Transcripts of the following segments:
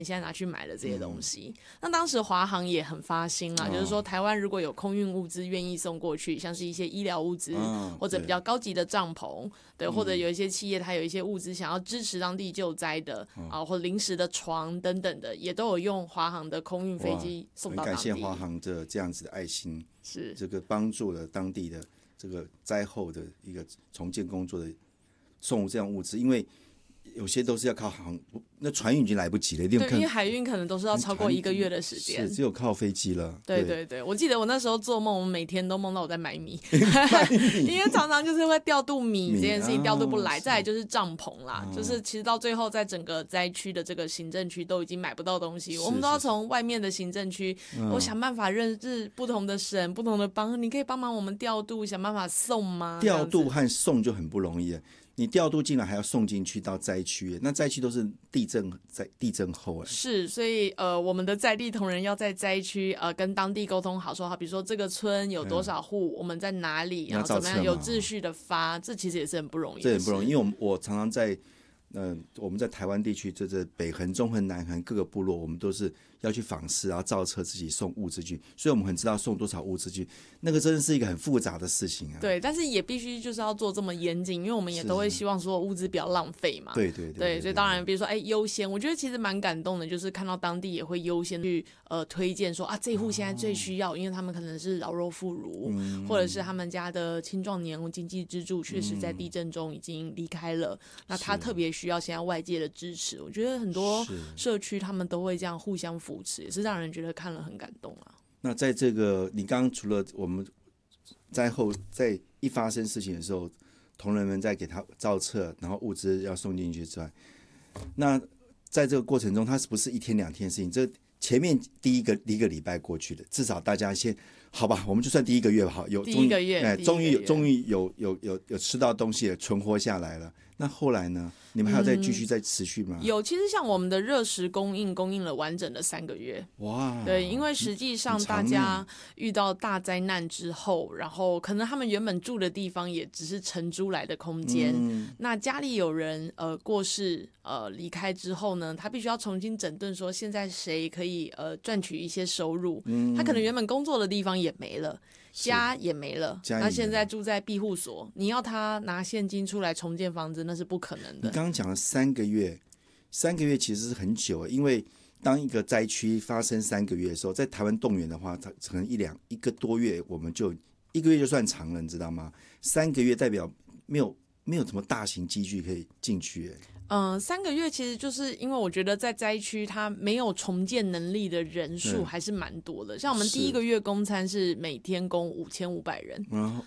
你现在拿去买了这些东西。那当时华航也很发心啦，就是说台湾如果有空运物资愿意送过去，像是一些医疗物资，或者比较高级的帐篷，对，或者有一些企业它有一些物资想要支持当地救灾的或者临时的床等等的，也都有用华航的空运飞机送到当地。 很感谢华航的这样子的爱心， 是这个帮助了当地的这个灾后的一个重建工作的送这样物资，因为有些都是要靠航，那船运已经来不及了。 对，因为海运可能都是要超过1个月的时间， 是只有靠飞机了。 对对对，我记得我那时候做梦，我每天都梦到我在买米，因为常常就是会调度米这件事情调度不来，再来就是帐篷啦，就是其实到最后在整个灾区的这个行政区都已经买不到东西，我们都要从外面的行政区，我想办法认识不同的省、不同的邦，你可以帮忙我们调度，想办法送吗？ 调度和送就很不容易了。你调度进来还要送进去到灾区，那灾区都是地震后是，所以我们的在地同仁要在灾区跟当地沟通好，说好，比如说这个村有多少户，我们在哪里，然后怎么样有秩序的发，这其实也是很不容易的事。 这很不容易，因为我常常在我们在台湾地区，这北横、中横、南横各个部落，我们都是要去访视，然后造车自己送物资去，所以我们很知道送多少物资去，那个真的是一个很复杂的事情啊。 对，但是也必须就是要做这么严谨，因为我们也都会希望说物资不要浪费嘛。 对对 对， 所以当然比如说优先，我觉得其实蛮感动的，就是看到当地也会优先去推荐说这一户现在最需要，因为他们可能是老弱妇孺，或者是他们家的青壮年经济支柱确实在地震中已经离开了，那他特别需要现在外界的支持。我觉得很多社区他们都会这样互相扶持，也是让人觉得看了很感动啊。 那在这个你刚刚除了我们灾后在一发生事情的时候，同仁们在给他造册，然后物资要送进去之外，那在这个过程中，它是不是1天2天的事情？这前面第一个礼拜过去了，至少大家先好吧，我们就算第1个月吧，好， 第1个月， 终于有吃到东西了，存活下来了。那后来呢？你们还要再继续再持续吗？ 有，其实像我们的热食供应了完整的3个月。 哇， 对，因为实际上大家遇到大灾难之后，然后可能他们原本住的地方也只是承租来的空间，那家里有人过世离开之后呢，他必须要重新整顿，说现在谁可以赚取一些收入，他可能原本工作的地方也没了。家也没了，那现在住在庇护所，你要他拿现金出来重建房子，那是不可能的。 你刚刚讲了3个月，3个月其实是很久，因为当一个灾区发生3个月的时候，在台湾动员的话，它可能1个多月，我们就1个月就算长了，你知道吗？3个月代表没有什么大型机具可以进去。 3个月其实就是因为我觉得在灾区它没有重建能力的人数还是蛮多的，像我们第1个月供餐是每天供5500人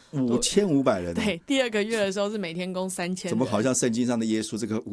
，5500人， 对，第2个月的时候是每天供3000人， 怎么好像圣经上的耶稣这个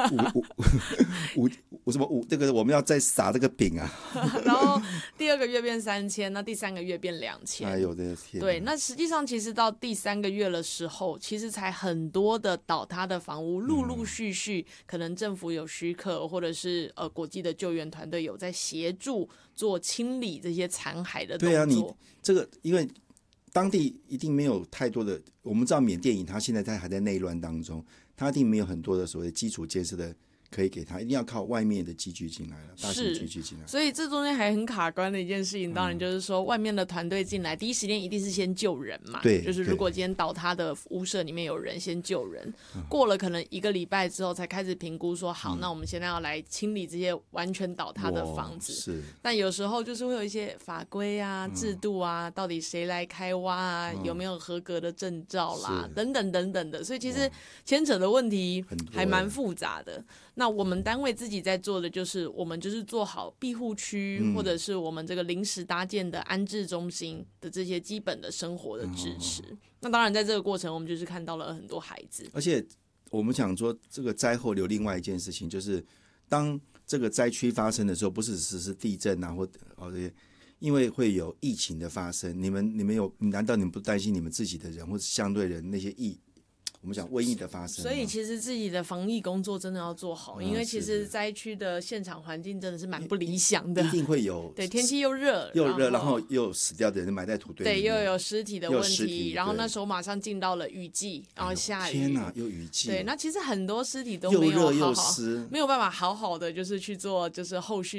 什么这个我们要再撒这个饼啊然后第2个月变3000，那第3个月变2000， 哎呦我的天， 对，那实际上其实到第3个月的时候，其实才很多的倒塌的房屋陆陆续续可能政府有许可，或者是国际的救援团队有在协助做清理这些残骸的动作。 对啊，你这个因为当地一定没有太多的，我们知道缅甸营它现在还在内乱当中，它一定没有很多的所谓的基础建设的可以给他，一定要靠外面的机具进来了，大型机具进来。 所以这中间还很卡关的一件事情，当然就是说外面的团队进来，第一时间一定是先救人嘛。 对， 就是如果今天倒塌的屋舍里面有人，先救人。过了可能1个礼拜之后，才开始评估说，好，那我们现在要来清理这些完全倒塌的房子。 是。 但有时候就是会有一些法规啊、制度啊，到底谁来开挖啊，有没有合格的证照啦，等等等等的。所以其实牵扯的问题还蛮复杂的。那我们单位自己在做的就是，我们就是做好庇护区，或者是我们这个临时搭建的安置中心的这些基本的生活的支持。那当然，在这个过程，我们就是看到了很多孩子。 而且我们想说，这个灾后有另外一件事情，就是当这个灾区发生的时候，不是只是地震啊，或这些，因为会有疫情的发生，你们难道你们不担心你们自己的人或者相对人那些我们讲瘟疫的发生。 所以其实自己的防疫工作真的要做好，因为其实灾区的现场环境真的是蛮不理想的， 一定会有。 对，天气又热， 然后又有死掉的人埋在土堆里面， 对，又有尸体的问题，然后那时候马上进到了雨季，然后下雨， 天哪，又雨季。 对，那其实很多尸体都又没有热又湿， 没有办法好好的就是去做就是后续